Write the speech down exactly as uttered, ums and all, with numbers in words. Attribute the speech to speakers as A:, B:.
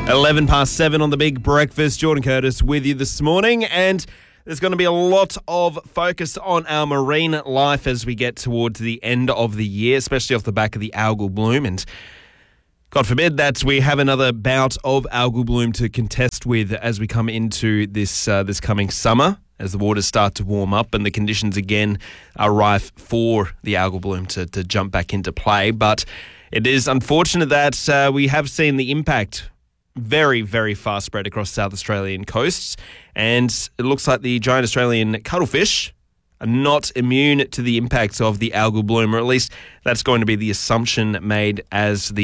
A: eleven past seven on the Big Breakfast. Jordan Curtis with you this morning, and there's going to be a lot of focus on our marine life as we get towards the end of the year, especially off the back of the algal bloom. And God forbid that we have another bout of algal bloom to contest with as we come into this uh, this coming summer, as the waters start to warm up and the conditions again are rife for the algal bloom to, to jump back into play. But it is unfortunate that uh, we have seen the impact very, very fast spread across South Australian coasts, and it looks like the giant Australian cuttlefish are not immune to the impacts of the algal bloom, or at least that's going to be the assumption made as the